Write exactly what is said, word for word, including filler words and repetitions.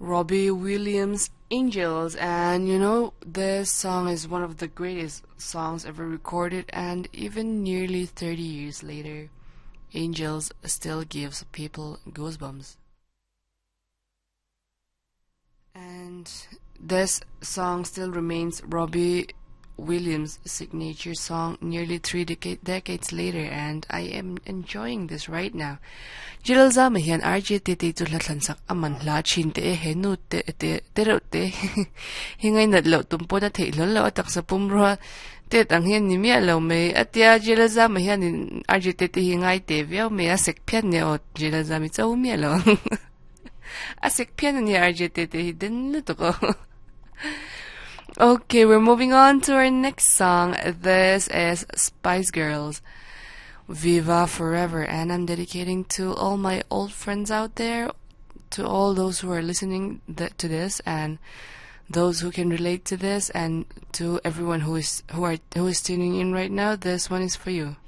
Robbie Williams, Angels. And you know, this song is one of the greatest songs ever recorded, and even nearly thirty years later, Angels still gives people goosebumps. And this song still remains Robbie Williams' signature song nearly three deca- decades later, and I am enjoying this right now. Jiral zama hian R J T T tu hlatlansak aman hla chin te he nu te te te te hingay nat lo tumpo na thei lon lo atak sa pumro te tang hian ni mia lo me atia jiral zama hian R J T T hingay te viao me a sek phian ne o jiral zami chau mia lo a sek phian ni R J T T din to ko. Okay, we're moving on to our next song. This is Spice Girls, Viva Forever, and I'm dedicating to all my old friends out there, to all those who are listening th- to this, and those who can relate to this, and to everyone who is who are who is tuning in right now. This one is for you.